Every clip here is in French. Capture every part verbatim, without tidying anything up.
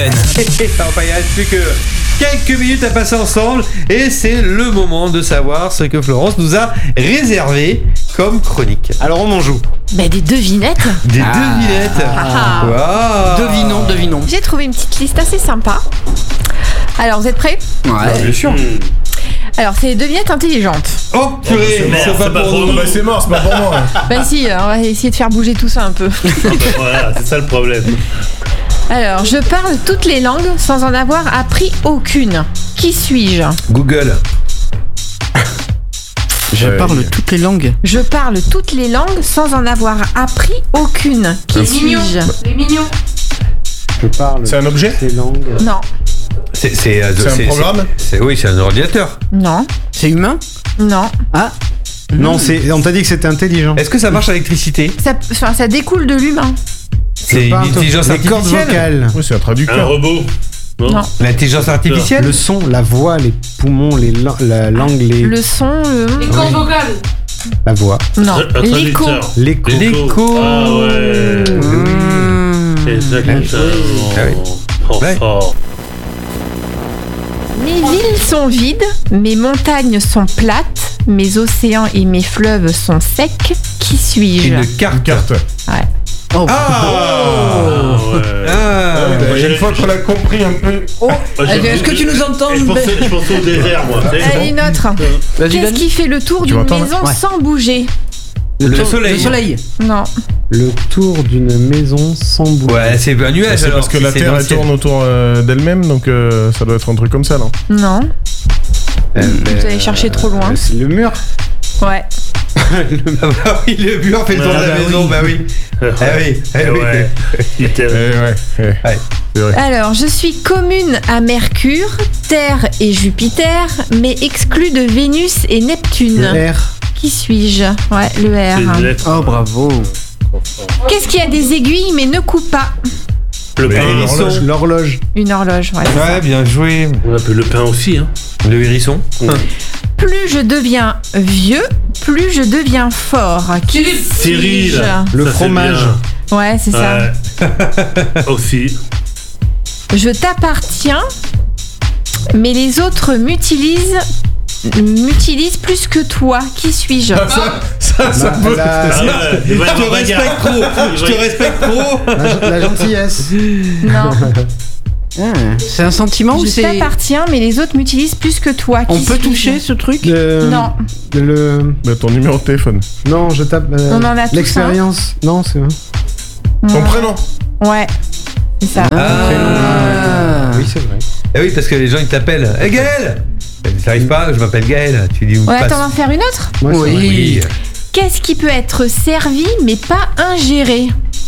prochaine. Enfin, il ne reste plus que quelques minutes à passer ensemble et c'est le moment de savoir ce que Florence nous a réservé comme chronique. Alors on en joue. Bah, des devinettes. Des Ah. devinettes. Ah. Wow. Devinons, devinons. J'ai trouvé une petite liste assez sympa. Alors, vous êtes prêts ? Ouais. Bien sûr. Alors, c'est des devinettes intelligentes. Oh purée, Merde, c'est pas c'est pas pour pour nous. nous. Bah c'est mort, c'est pas pour moi. Bah si, on va essayer de faire bouger tout ça un peu. Voilà, c'est ça le problème. Alors, je parle toutes les langues sans en avoir appris aucune. Qui suis-je ? Google. Je Ouais. parle toutes les langues. Je parle toutes les langues sans en avoir appris aucune. Qui suis-je ? Les mignons. Je parle. C'est un objet ? Ces langues. Non, C'est, c'est, euh, C'est un programme ? c'est, oui, c'est un ordinateur. non, C'est humain? non. Ah. Non, c'est. On t'a dit que c'était intelligent. Est-ce que ça marche à l'électricité? Ça, enfin, ça découle de l'humain. C'est une parle- intelligence Les cordes artificielle. vocales. Oui, c'est un Un traducteur. robot. Non. Non. L'intelligence artificielle. Le son, la voix, les poumons, les la, la langue, les. Le son, le... Les cordes vocales. La voix. Non, Un l'écho. traducteur. L'écho. L'écho. Ah ouais. Mmh. Exactement. Ah oui. Oh, Ouais. fort. Mes villes sont vides, mes montagnes sont plates, mes océans et mes fleuves sont secs. Qui suis-je ? Une carte. Une carte. Oh. Ah. Ah ouais. Ah. Bah, Moi, j'ai- une fois qu'on a compris un peu. Oh. Moi, j'ai- Est-ce que tu nous entends? Je pensais, je pensais au désert, moi. tu sais. Allez, une autre. Vas-y, Qu'est-ce vas-y. qui fait le tour Tu d'une m'entends, là maison Ouais. sans bouger ? Le tour- soleil. Le soleil. Non. Le tour d'une maison sans bout. Ouais, c'est un nuage. C'est alors, parce que si la c'est Terre dans le elle ciel. tourne autour euh, d'elle-même, donc euh, ça doit être un truc comme ça, non ? Non. Euh, Vous allez chercher trop loin. euh, C'est le mur. Ouais. Ah bah oui, le mur fait le tour de la Ah bah maison, oui. bah oui. Ah oui, ah oui. Ouais. Il était- Eh ouais, eh, Ouais. c'est vrai. Alors, je suis commune à Mercure, Terre et Jupiter, mais exclue de Vénus et Neptune. Le R. Qui suis-je ? Ouais, le C'est une R. lettre. Oh, bravo. Qu'est-ce qui a des aiguilles mais ne coupe pas ? Le Mais pain. l'horloge. L'horloge. Une horloge, ouais. c'est Ouais, bien joué. On appelle le pain aussi, hein. Le hérisson. ça. Plus je deviens vieux, plus je deviens fort. Qui Cyril. Cyril. suis-je ? Le Ça, c'est fromage. bien. Ouais, c'est ça. Ouais. Aussi. Je t'appartiens, mais les autres m'utilisent m'utilisent plus que toi. Qui suis-je ? Ah, ça, ça, ça La- peut. la- Ah ouais, il va y Je te avoir bagarre. respecte trop. Je te respecte trop. La, la gentillesse. Non. Ah, c'est un sentiment ou Je c'est. t'appartiens, mais les autres m'utilisent plus que toi. Qui On peut suis-je ? toucher ce truc? Le- Non. Le. Bah, ton numéro de téléphone. Non, je tape. euh, On en a tous, L'expérience. Non, c'est. Ton Ouais. prénom. Ouais. C'est ça. Ah. Oui, c'est vrai. Eh oui, parce que les gens ils t'appellent. Eh Gaël. Ça arrive pas, je m'appelle Gaël. Tu dis où Ouais, passe. attends, on va en faire une autre. Moi, c'est Oui. vrai. Oui. Qu'est-ce qui peut être servi mais pas ingéré ?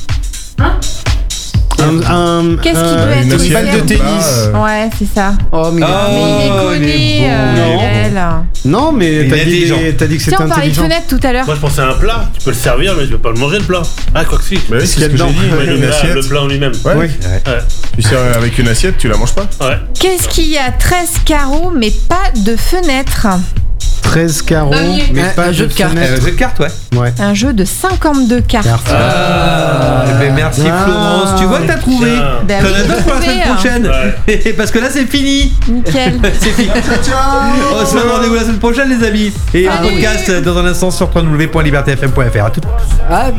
Un, un- Qu'est-ce qui un- peut être une servi balle de Bah, tennis. euh, Ouais, c'est ça. Oh, mais. Ah. Mais il est Oh, connu, il est beau. euh, Non. Gaël. Non, mais Il t'as est dit, intelligent. t'as dit que Tu sais, c'était on parlait de intelligent. fenêtre tout à l'heure. Moi, je pensais à un plat. Tu peux le servir, mais tu peux pas le manger, le plat. Ah, quoi que si. Bah oui, Qu'est-ce c'est ce qu'il y que a j'ai dit. dedans Avec Le une plat, assiette. le plat en lui-même. Ouais. Oui. Ouais. Tu sers avec une assiette, tu la manges pas ? Ouais. Qu'est-ce qui a treize carreaux mais pas de fenêtre ? treize carreaux, Damier. mais Un- pas un jeu de cartes. fenêtre. Euh, jeu de cartes, ouais. Ouais. Un jeu de cinquante-deux cartes. Carte. Ah, eh ben merci Ah. Florence. Tu vois que t'as trouvé. Tiens. Bah T'en oui, as d'autres pour la trouvé, semaine hein. prochaine. Ouais. Parce que là c'est fini. Nickel. C'est fini. On se donne rendez-vous la semaine prochaine les amis. Et un podcast dans un instant sur w w w point liberté f m point f r. À tout. Ah,